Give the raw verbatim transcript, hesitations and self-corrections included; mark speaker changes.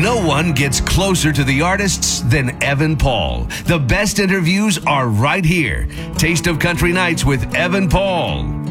Speaker 1: No one gets closer to the artists than Evan Paul. The best interviews are right here. Taste of Country Nights with Evan Paul.